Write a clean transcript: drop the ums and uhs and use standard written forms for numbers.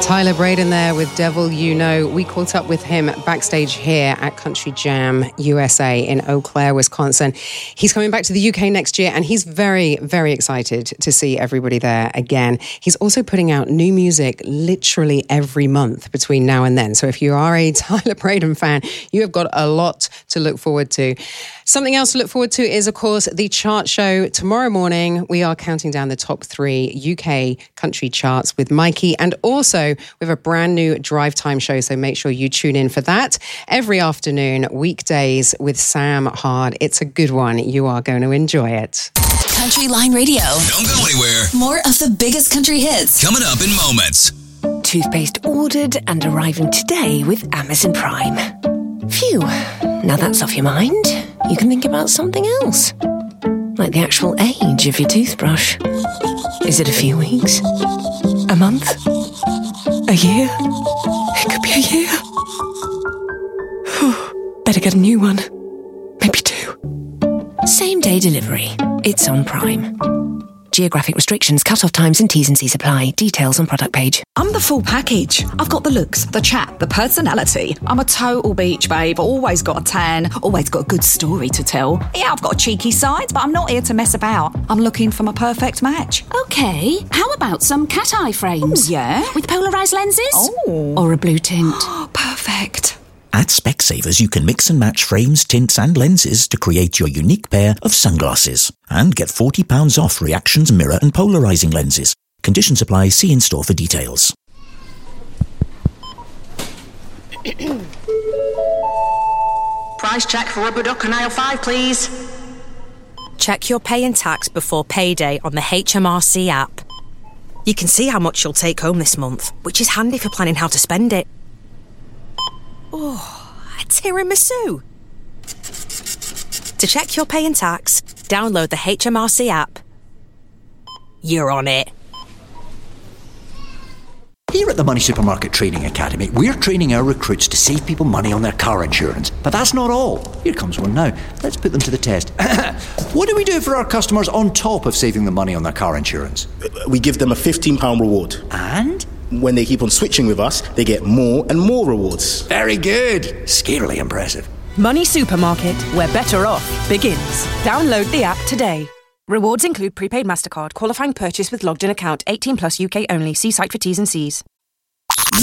Tyler Braden there with Devil You Know. We caught up with him backstage here at Country Jam USA in Eau Claire, Wisconsin. He's coming back to the UK next year and he's very, very excited to see everybody there again. He's also putting out new music literally every month between now and then. So if you are a Tyler Braden fan, you have got a lot to look forward to. Something else to look forward to is, of course, the chart show. Tomorrow morning, we are counting down the top 3 UK country charts with Mikey. And also, we have a brand new drive time show, so make sure you tune in for that. Every afternoon, weekdays with Sam Hard. It's a good one. You are going to enjoy it. Country Line Radio. Don't go anywhere. More of the biggest country hits. Coming up in moments. Toothpaste ordered and arriving today with Amazon Prime. Phew, now that's off your mind. You can think about something else. Like the actual age of your toothbrush. Is it a few weeks? A month? A year? It could be a year. Better get a new one. Maybe 2. Same day delivery. It's on Prime. Geographic restrictions, cut-off times and T's and C's apply. Details on product page. I'm the full package. I've got the looks, the chat, the personality. I'm a total beach babe, always got a tan, always got a good story to tell. Yeah, I've got a cheeky side, but I'm not here to mess about. I'm looking for my perfect match. Okay, how about some cat eye frames? Ooh, yeah? With polarised lenses? Oh. Or a blue tint? Perfect. At Specsavers, you can mix and match frames, tints and lenses to create your unique pair of sunglasses. And get £40 off Reactions mirror and polarising lenses. Conditions apply. See in store for details. Price check for rubber duck on aisle 5, please. Check your pay and tax before payday on the HMRC app. You can see how much you'll take home this month, which is handy for planning how to spend it. Oh, a tiramisu. To check your pay and tax, download the HMRC app. You're on it. Here at the Money Supermarket Training Academy, we're training our recruits to save people money on their car insurance. But that's not all. Here comes one now. Let's put them to the test. What do we do for our customers on top of saving them money on their car insurance? We give them a £15 reward. And? When they keep on switching with us, they get more and more rewards. Very good. Scarily impressive. Money Supermarket, where better off begins. Download the app today. Rewards include prepaid MasterCard, qualifying purchase with logged-in account, 18 plus UK only. See site for T's and C's.